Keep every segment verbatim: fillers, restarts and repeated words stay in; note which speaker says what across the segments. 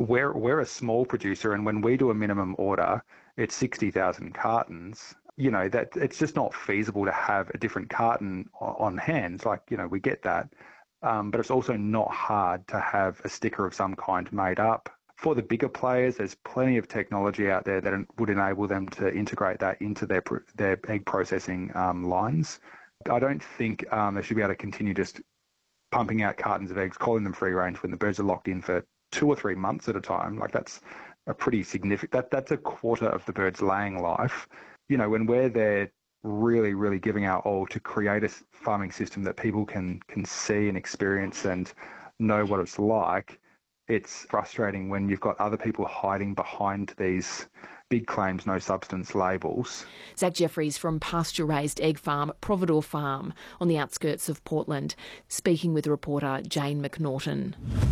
Speaker 1: we're, we're a small producer, and when we do a minimum order, it's sixty thousand cartons. You know, that it's just not feasible to have a different carton on hand. Like, you know, we get that. Um, but it's also not hard to have a sticker of some kind made up. For the bigger players, there's plenty of technology out there that would enable them to integrate that into their their egg processing um, lines. I don't think um, they should be able to continue just pumping out cartons of eggs, calling them free range when the birds are locked in for two or three months at a time. Like, that's a pretty significant, that, that's a quarter of the bird's laying life. You know, when we're there really, really giving our all to create a farming system that people can can see and experience and know what it's like, it's frustrating when you've got other people hiding behind these big claims, no substance labels.
Speaker 2: Zach Jeffries from pasture-raised egg farm Providore Farm on the outskirts of Portland, speaking with reporter Jane McNaughton.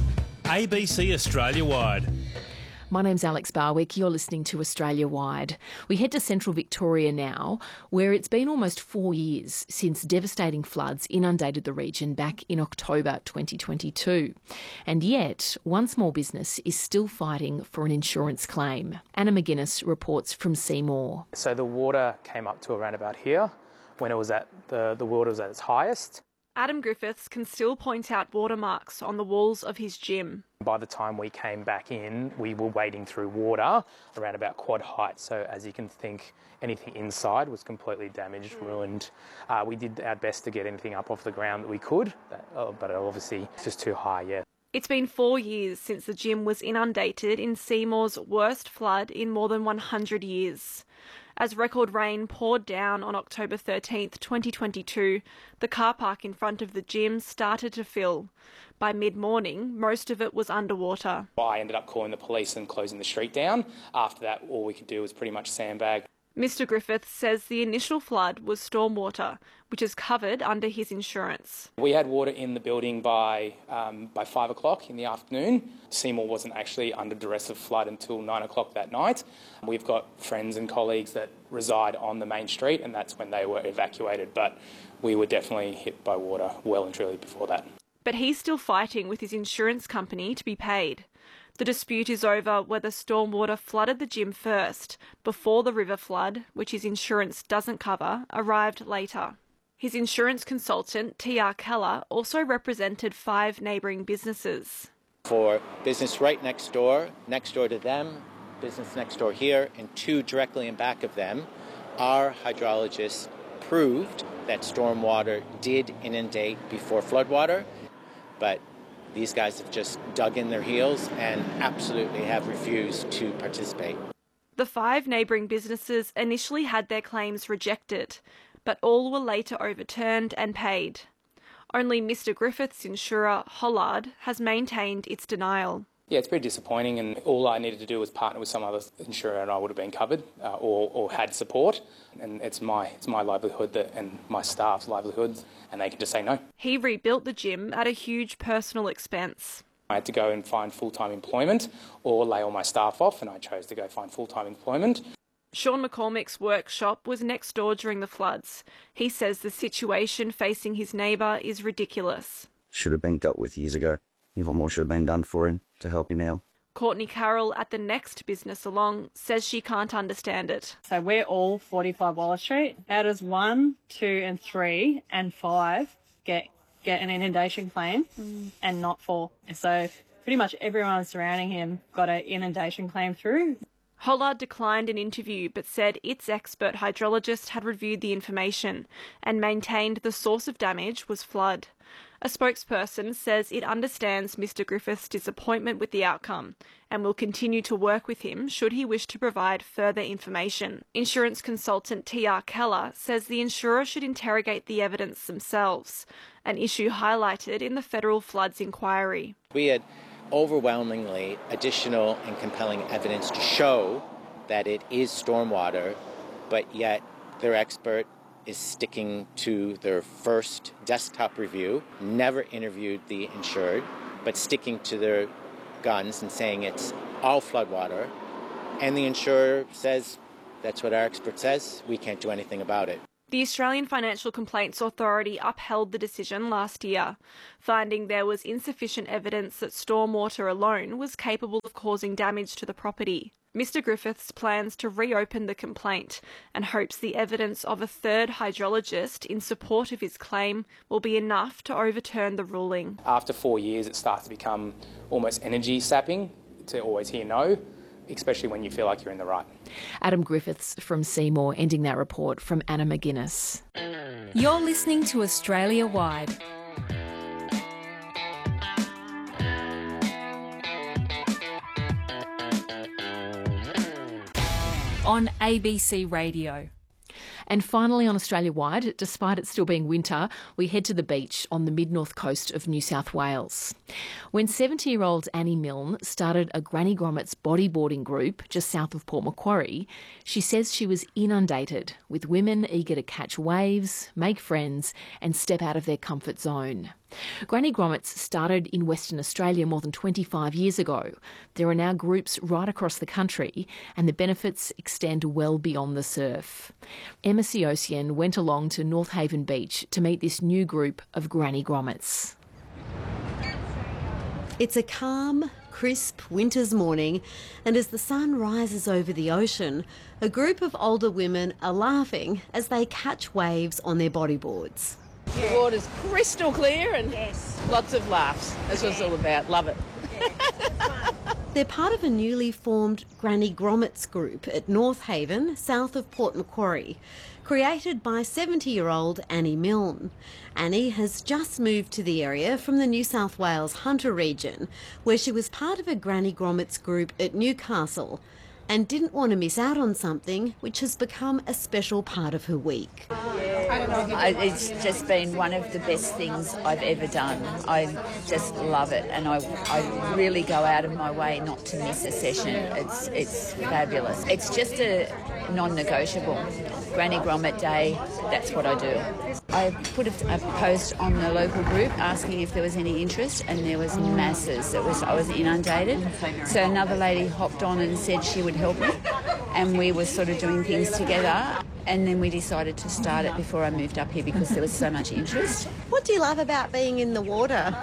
Speaker 3: A B C Australia Wide.
Speaker 2: My name's Alex Barwick, you're listening to Australia Wide. We head to central Victoria now, where it's been almost four years since devastating floods inundated the region back in October twenty twenty-two. And yet, one small business is still fighting for an insurance claim. Anna McGuinness reports from Seymour.
Speaker 4: So the water came up to around about here when it was at the, the water was at its highest.
Speaker 5: Adam Griffiths can still point out watermarks on the walls of his gym.
Speaker 4: By the time we came back in, we were wading through water around about quad height. So as you can think, anything inside was completely damaged, mm. ruined. Uh, we did our best to get anything up off the ground that we could, but, uh, but obviously it's just too high, yeah.
Speaker 5: It's been four years since the gym was inundated in Seymour's worst flood in more than one hundred years. As record rain poured down on October thirteenth, twenty twenty-two, the car park in front of the gym started to fill. By mid-morning, most of it was underwater.
Speaker 4: I ended up calling the police and closing the street down. After that, all we could do was pretty much sandbag.
Speaker 5: Mister Griffiths says the initial flood was stormwater, which is covered under his insurance.
Speaker 4: We had water in the building by um, by five o'clock in the afternoon. Seymour wasn't actually under duress of flood until nine o'clock that night. We've got friends and colleagues that reside on the main street, and that's when they were evacuated. But we were definitely hit by water well and truly before that.
Speaker 5: But he's still fighting with his insurance company to be paid. The dispute is over whether stormwater flooded the gym first, before the river flood, which his insurance doesn't cover, arrived later. His insurance consultant, T R Keller, also represented five neighbouring businesses.
Speaker 6: For business right next door, next door to them, business next door here, and two directly in back of them, our hydrologists proved that stormwater did inundate before floodwater, but these guys have just dug in their heels and absolutely have refused to participate.
Speaker 5: The five neighbouring businesses initially had their claims rejected, but all were later overturned and paid. Only Mister Griffiths' insurer, Hollard, has maintained its denial.
Speaker 4: Yeah, it's pretty disappointing, and all I needed to do was partner with some other insurer and I would have been covered uh, or, or had support. And it's my it's my livelihood that, and my staff's livelihood, and they can just say no.
Speaker 5: He rebuilt the gym at a huge personal expense.
Speaker 4: I had to go and find full-time employment or lay all my staff off, and I chose to go find full-time employment.
Speaker 5: Sean McCormick's workshop was next door during the floods. He says the situation facing his neighbour is ridiculous.
Speaker 7: Should have been dealt with years ago. Even more should have been done for him to help him out.
Speaker 5: Courtney Carroll at the next business along says she can't understand it.
Speaker 8: So we're all forty-five Wallace Street. How does one, two and three and five get get an inundation claim mm. and not four? So pretty much everyone surrounding him got an inundation claim through.
Speaker 5: Hollard declined an interview but said its expert hydrologist had reviewed the information and maintained the source of damage was flood. A spokesperson says it understands Mister Griffiths' disappointment with the outcome and will continue to work with him should he wish to provide further information. Insurance consultant T R Keller says the insurer should interrogate the evidence themselves, an issue highlighted in the federal floods inquiry.
Speaker 6: We had overwhelmingly additional and compelling evidence to show that it is stormwater, but yet their expert is sticking to their first desktop review, never interviewed the insured, but sticking to their guns and saying it's all floodwater. And the insurer says, that's what our expert says, we can't do anything about it.
Speaker 5: The Australian Financial Complaints Authority upheld the decision last year, finding there was insufficient evidence that stormwater alone was capable of causing damage to the property. Mister Griffiths plans to reopen the complaint and hopes the evidence of a third hydrologist in support of his claim will be enough to overturn the ruling.
Speaker 4: After four years, it starts to become almost energy sapping to always hear no, especially when you feel like you're in the right.
Speaker 2: Adam Griffiths from Seymour, ending that report from Anna McGuinness.
Speaker 9: You're listening to Australia Wide. On A B C Radio.
Speaker 2: And finally on Australia Wide, despite it still being winter, we head to the beach on the mid-north coast of New South Wales. When seventy-year-old Annie Milne started a Granny Grommets bodyboarding group just south of Port Macquarie, she says she was inundated with women eager to catch waves, make friends and step out of their comfort zone. Granny Grommets started in Western Australia more than twenty-five years ago. There are now groups right across the country and the benefits extend well beyond the surf. Emma Siosian went along to North Haven Beach to meet this new group of Granny Grommets.
Speaker 10: It's a calm, crisp winter's morning, and as the sun rises over the ocean, a group of older women are laughing as they catch waves on their bodyboards.
Speaker 11: The water's crystal clear and yes. Lots of laughs. That's what it's all about. Love it.
Speaker 10: They're part of a newly formed Granny Grommets group at North Haven, south of Port Macquarie, created by seventy-year-old Annie Milne. Annie has just moved to the area from the New South Wales Hunter region, where she was part of a Granny Grommets group at Newcastle, and didn't want to miss out on something which has become a special part of her week.
Speaker 12: I, it's just been one of the best things I've ever done. I just love it, and I, I really go out of my way not to miss a session. It's, it's fabulous. It's just a non-negotiable. Granny Grommet Day, that's what I do. I put a, a post on the local group asking if there was any interest, and there was masses. It was I was inundated. So another lady hopped on and said she would help me, and we were sort of doing things together. And then we decided to start it before I moved up here because there was so much interest.
Speaker 10: What do you love about being in the water?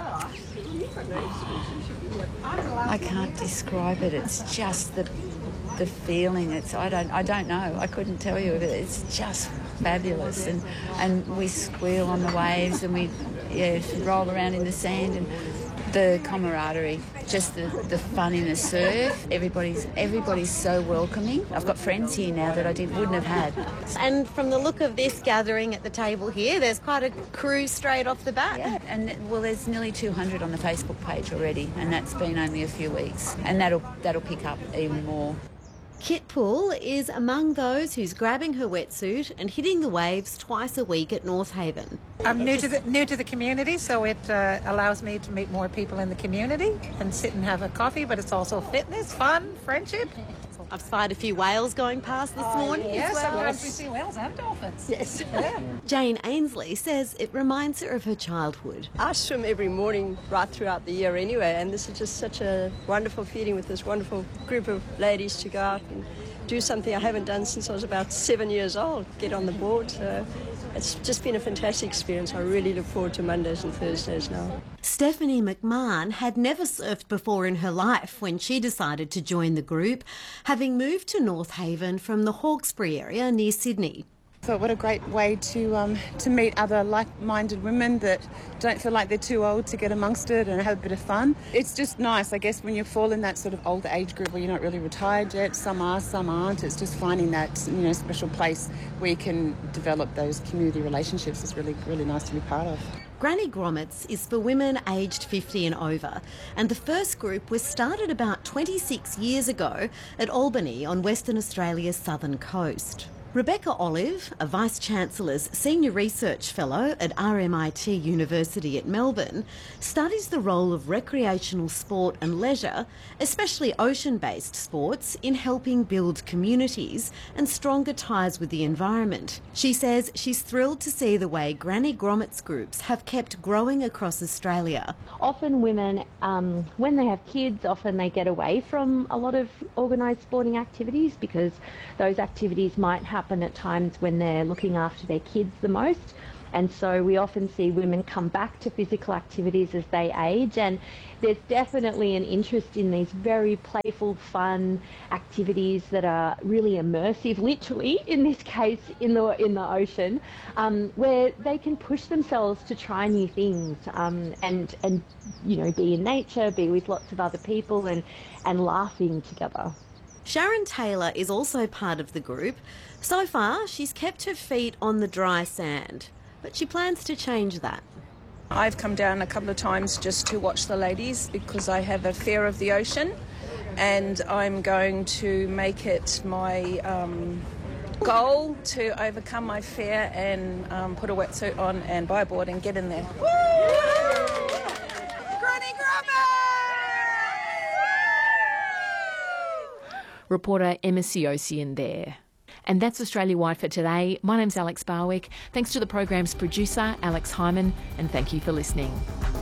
Speaker 12: I can't describe it. It's just the the feeling. It's I don't I don't know. I couldn't tell you. It's just fabulous, and and we squeal on the waves, and we yeah roll around in the sand, and the camaraderie, just the, the fun in the surf. Everybody's everybody's so welcoming. I've got friends here now that I did, wouldn't have had.
Speaker 10: And from the look of this gathering at the table here, there's quite a crew straight off the bat.
Speaker 12: Yeah, and well, there's nearly two hundred on the Facebook page already, and that's been only a few weeks, and that'll that'll pick up even more.
Speaker 10: Kit Poole is among those who's grabbing her wetsuit and hitting the waves twice a week at North Haven.
Speaker 13: I'm new to the new to the community, so it uh, allows me to meet more people in the community and sit and have a coffee, but it's also fitness, fun, friendship.
Speaker 10: I've spied a few whales going past this
Speaker 13: oh,
Speaker 10: morning.
Speaker 13: Yes,
Speaker 10: as well.
Speaker 13: sometimes we see whales and dolphins.
Speaker 10: Yes.
Speaker 13: Yeah.
Speaker 10: Jane Ainsley says it reminds her of her childhood.
Speaker 14: I swim every morning right throughout the year anyway, and this is just such a wonderful feeling with this wonderful group of ladies to go out and do something I haven't done since I was about seven years old, get on the board. So it's just been a fantastic experience. I really look forward to Mondays and Thursdays now.
Speaker 10: Stephanie McMahon had never surfed before in her life when she decided to join the group, having moved to North Haven from the Hawkesbury area near Sydney.
Speaker 15: So what a great way to um, to meet other like-minded women that don't feel like they're too old to get amongst it and have a bit of fun. It's just nice, I guess, when you fall in that sort of older age group where you're not really retired yet. Some are, some aren't. It's just finding that, you know, special place where you can develop those community relationships is really, really nice to be part of.
Speaker 10: Granny Grommets is for women aged fifty and over, and the first group was started about twenty-six years ago at Albany on Western Australia's southern coast. Rebecca Olive, a Vice-Chancellor's Senior Research Fellow at R M I T University at Melbourne, studies the role of recreational sport and leisure, especially ocean-based sports, in helping build communities and stronger ties with the environment. She says she's thrilled to see the way Granny Grommets groups have kept growing across Australia.
Speaker 16: Often women, um, when they have kids, often they get away from a lot of organised sporting activities because those activities might have happen at times when they're looking after their kids the most. And so we often see women come back to physical activities as they age, and there's definitely an interest in these very playful, fun activities that are really immersive, literally, in this case, in the in the ocean, um, where they can push themselves to try new things um, and, and, you know, be in nature, be with lots of other people and, and laughing together.
Speaker 10: Sharon Taylor is also part of the group. So far, she's kept her feet on the dry sand, but she plans to change that.
Speaker 17: I've come down a couple of times just to watch the ladies because I have a fear of the ocean, and I'm going to make it my um, goal to overcome my fear and um, put a wetsuit on and buy a board and get in there. Woo! Granny Grummer!
Speaker 2: Reporter Emma Siosian there. And that's Australia-wide for today. My name's Alex Barwick. Thanks to the program's producer, Alex Hyman, and thank you for listening.